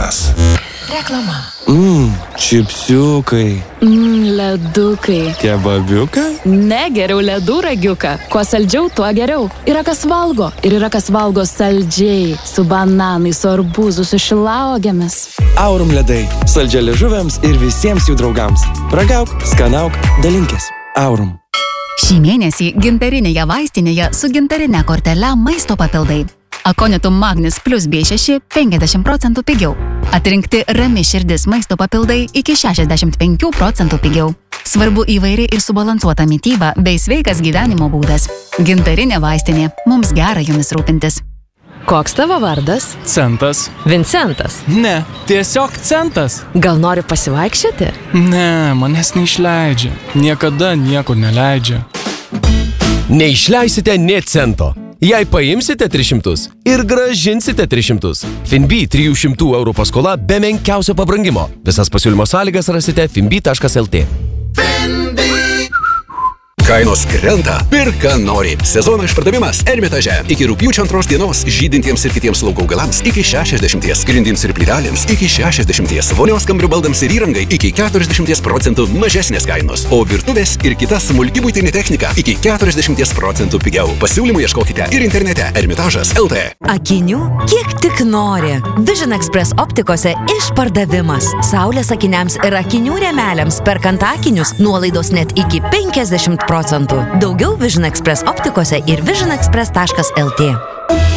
sezonas. Reklama. Čipsiukai. Ledukai. Kebabiukai? Ne, geriau ledų ragiuką. Kuo saldžiau, tuo geriau. Yra kas valgo. Ir yra kas valgo saldžiai. Su bananai, su arbūzu, su šilauogėmis. Aurum ledai. Saldžia liežuviams ir visiems jų draugams. Ragauk, skanauk, dalinkis. Aurum. Šį mėnesį gintarinėje vaistinėje su gintarinė kortele maisto papildai. Akonitum Magnis plus B6 50% pigiau. Atrinkti rami širdis maisto papildai iki 65% pigiau. Svarbu įvairi ir subalansuota mityba bei sveikas gyvenimo būdas. Gintarinė vaistinė. Mums gera jumis rūpintis. Koks tavo vardas? Centas. Vincentas. Ne, tiesiog Centas. Gal nori pasivaikščioti? Ne, manęs neišleidžia. Niekada niekur neleidžia. Neišleisite nė cento. Jei paimsite 300 ir grąžinsite 300. Finbi 300 € paskola be menkiausio pabrangimo. Visas pasiūlymo sąlygas rasite finbi.lt. Kainos krenta, pirka nori. Sezono išpardavimas Ermitaže. Iki rugpjūčio 2 dienos žydintiems ir kitiems lauko augalams iki 60, grindims ir plytelėms iki 60, vonios kambarių baldams ir įrangai iki 40% mažesnės kainos, o virtuvės ir kita smulki buitinė technika iki 40% pigiau. Pasiūlymų ieškokite ir internete Ermitažas.lt. Akinių kiek tik nori. Vision Express optikose išpardavimas. Saulės akiniams ir akinių rėmeliams perkant akinius nuolaidos net iki 50%. Daugiau Vision Express optikose ir visionexpress.lt.